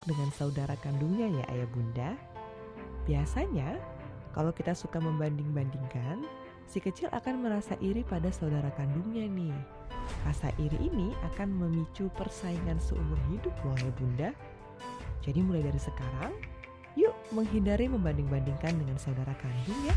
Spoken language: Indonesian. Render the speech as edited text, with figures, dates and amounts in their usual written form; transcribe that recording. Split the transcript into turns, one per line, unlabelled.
dengan saudara kandungnya ya ayah bunda. Biasanya kalau kita suka membanding-bandingkan, si kecil akan merasa iri pada saudara kandungnya nih. Rasa iri ini akan memicu persaingan seumur hidup loh ayah bunda. Jadi mulai dari sekarang, yuk menghindari membanding-bandingkan dengan saudara kandung ya.